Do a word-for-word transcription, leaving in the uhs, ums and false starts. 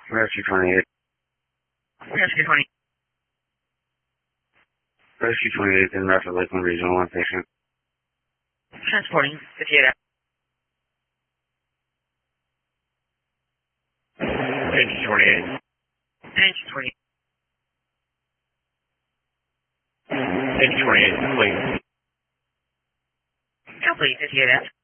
Rescue twenty-eight. Rescue twenty. Rescue twenty-eight in Rapid Lakeland Regional, one patient. Transporting fifty-eight F. Rescue twenty-eight. Rescue twenty. Rescue twenty-eight, complete. Complete fifty-eight F.